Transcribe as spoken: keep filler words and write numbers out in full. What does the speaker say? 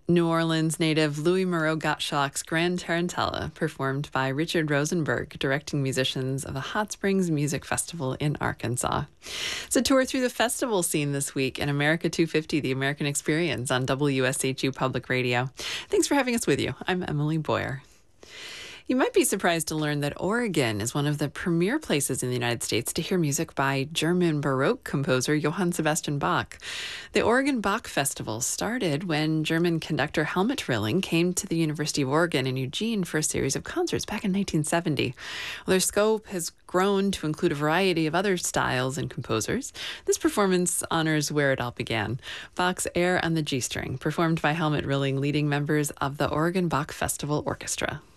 New Orleans native Louis Moreau Gottschalk's Grand Tarantella, performed by Richard Rosenberg, directing musicians of the Hot Springs Music Festival in Arkansas. It's a tour through the festival scene this week in America two fifty, The American Experience on W S H U Public Radio. Thanks for having us with you. I'm Emily Boyer. You might be surprised to learn that Oregon is one of the premier places in the United States to hear music by German Baroque composer Johann Sebastian Bach. The Oregon Bach Festival started when German conductor Helmut Rilling came to the University of Oregon in Eugene for a series of concerts back in nineteen seventy. Well, their scope has grown to include a variety of other styles and composers. This performance honors where it all began: Bach's Air on the G-string, performed by Helmut Rilling leading members of the Oregon Bach Festival Orchestra.